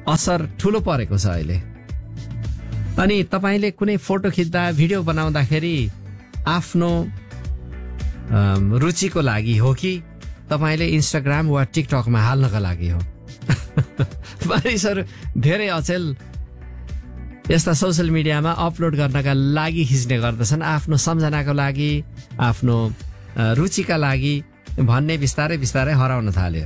असर ठुलो परेको छ अहिले। अनि तपाईले कुनै फोटो खिच्दा भिडियो बनाउँदाखेरि आफ्नो रुचिको लागि हो कि तपाईले इन्स्टाग्राम वा टिकटकमा हाल्नका लागि हो? मानिसहरू धेरै अचेल यस्ता सोशल मिडियामा अपलोड गर्नका लागि खिच्ने गर्दछन्, आफ्नो सम्झनाको लागि, आफ्नो रुचिका लागि भन्ने बिस्तारै बिस्तारै हराउन थाल्यो।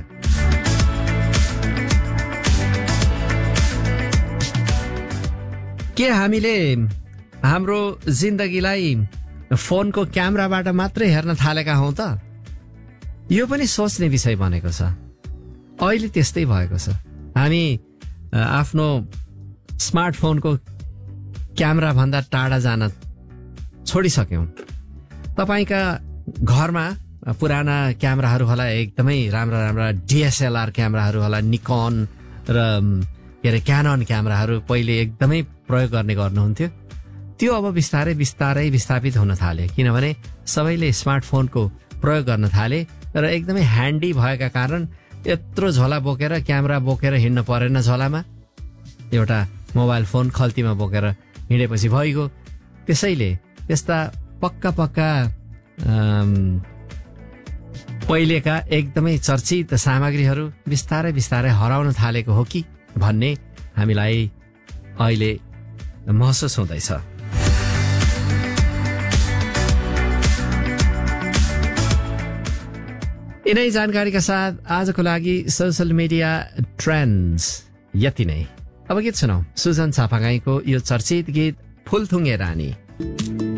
के हामीले हाम्रो जिन्दगीलाई फोनको क्यामेराबाट मात्रै हेर्न थालेका हौं त? यो पनि सोच्ने विषय बनेको छ। अहिले त्यस्तै भएको छ। हामी आफ्नो स्मार्टफोनको क्यामेरा भन्दा टाढा जान छोडिसक्यौं। तपाईका घरमा पुराना क्यामेराहरू होला, एकदमै राम्रा राम्रा DSLR क्यामेराहरू होला, निकन र क्यानन क्यामेराहरू पहिले एकदमै प्रयोग गर्नुहुन्थ्यो। त्यो अब बिस्तारै बिस्तारै विस्थापित हुन थाले, किनभने सबैले स्मार्टफोनको प्रयोग गर्न थाले र एकदमै ह्यान्डी भएका कारण यत्रो झोला बोकेर क्यामेरा बोकेर हिँड्न परेन। झोलामा एउटा मोबाइल फोन खल्तीमा बोकेर हिँडेपछि भइगयो। त्यसैले त्यस्ता पक्का पक्का पहिलेका एकदमै चर्चित सामग्रीहरू बिस्तारै बिस्तारै हराउन थालेको हो कि भन्ने हामीलाई अहिले महसुस हुँदैछ। यिनै जानकारीका साथ आजको लागि सोशल मिडिया ट्रेन्ड्स यति नै। अब गीत सुनौ सुजन चापागाईको यो चर्चित गीत फुलथुङ्गे रानी।